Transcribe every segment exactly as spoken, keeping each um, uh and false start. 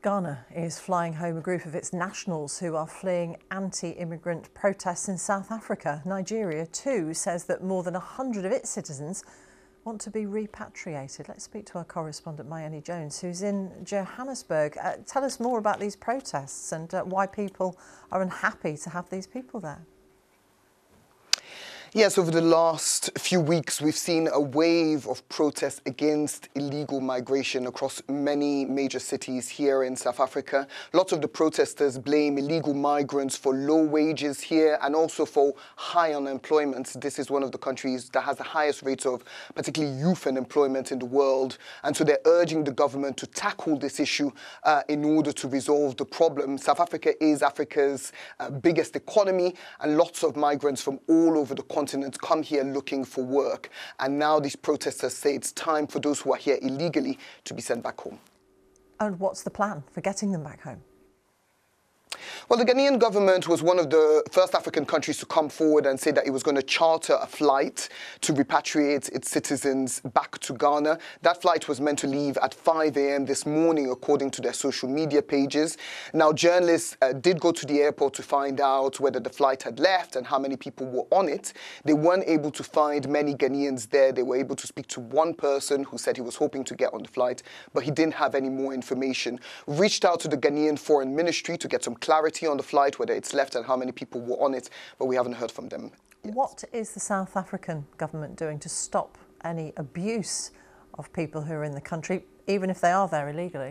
Ghana is flying home a group of its nationals who are fleeing anti-immigrant protests in South Africa. Nigeria, too, says that more than one hundred of its citizens want to be repatriated. Let's speak to our correspondent, Mayeni Jones, who's in Johannesburg. Uh, tell us more about these protests and uh, why people are unhappy to have these people there. Yes, over the last few weeks, we've seen a wave of protests against illegal migration across many major cities here in South Africa. Lots of the protesters blame illegal migrants for low wages here and also for high unemployment. This is one of the countries that has the highest rates of particularly youth unemployment in the world. And so they're urging the government to tackle this issue uh, in order to resolve the problem. South Africa is Africa's uh, biggest economy, and lots of migrants from all over the continent come here looking for work. And now these protesters say it's time for those who are here illegally to be sent back home. And what's the plan for getting them back home? Well, the Ghanaian government was one of the first African countries to come forward and say that it was going to charter a flight to repatriate its citizens back to Ghana. That flight was meant to leave at five a m this morning, according to their social media pages. Now, journalists uh, did go to the airport to find out whether the flight had left and how many people were on it. They weren't able to find many Ghanaians there. They were able to speak to one person who said he was hoping to get on the flight, but he didn't have any more information. Reached out to the Ghanaian Foreign Ministry to get some clarity on the flight, whether it's left and how many people were on it, but we haven't heard from them yet. What is the South African government doing to stop any abuse of people who are in the country, even if they are there illegally?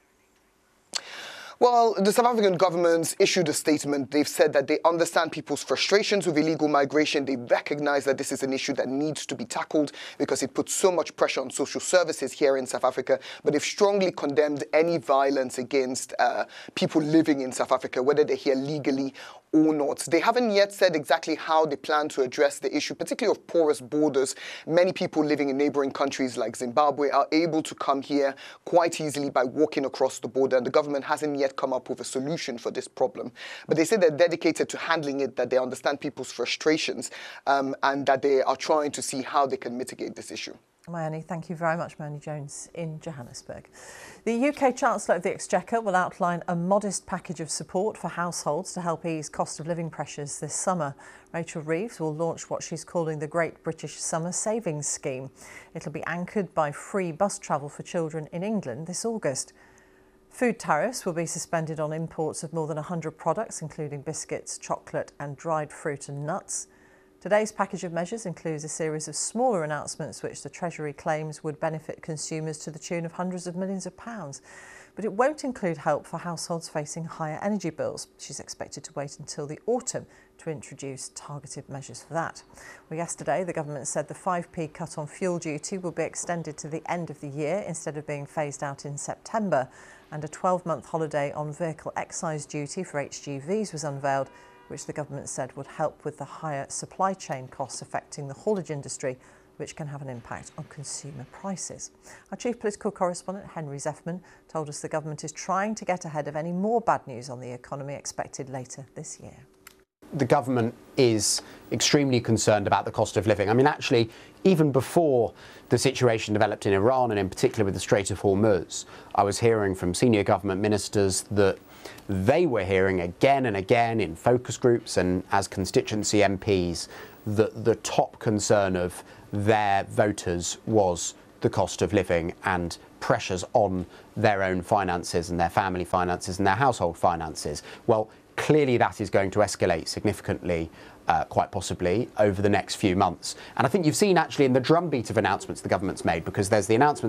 Well, the South African government issued a statement. They've said that they understand people's frustrations with illegal migration. They recognize that this is an issue that needs to be tackled because it puts so much pressure on social services here in South Africa. But they've strongly condemned any violence against uh, people living in South Africa, whether they're here legally or not. They haven't yet said exactly how they plan to address the issue, particularly of porous borders. Many people living in neighboring countries like Zimbabwe are able to come here quite easily by walking across the border, and the government hasn't yet come up with a solution for this problem. But they say they're dedicated to handling it, that they understand people's frustrations, um, and that they are trying to see how they can mitigate this issue. Mayeni, thank you very much, Mayeni Jones in Johannesburg. The U K Chancellor of the Exchequer will outline a modest package of support for households to help ease cost of living pressures this summer. Rachel Reeves will launch what she's calling the Great British Summer Savings Scheme. It'll be anchored by free bus travel for children in England this August. Food tariffs will be suspended on imports of more than one hundred products, including biscuits, chocolate and dried fruit and nuts. Today's package of measures includes a series of smaller announcements which the Treasury claims would benefit consumers to the tune of hundreds of millions of pounds. But it won't include help for households facing higher energy bills. She's expected to wait until the autumn to introduce targeted measures for that. Well, yesterday, the government said the five p cut on fuel duty will be extended to the end of the year instead of being phased out in September. And a twelve-month holiday on vehicle excise duty for H G Vs was unveiled, which the government said would help with the higher supply chain costs affecting the haulage industry, which can have an impact on consumer prices. Our chief political correspondent, Henry Zeffman, told us the government is trying to get ahead of any more bad news on the economy expected later this year. The government is extremely concerned about the cost of living. I mean, actually, even before the situation developed in Iran, and in particular with the Strait of Hormuz, I was hearing from senior government ministers that they were hearing again and again in focus groups and as constituency M Ps that the top concern of their voters was the cost of living and pressures on their own finances and their family finances and their household finances. Well, clearly that is going to escalate significantly, uh, quite possibly, over the next few months. And I think you've seen actually in the drumbeat of announcements the government's made, because there's the announcement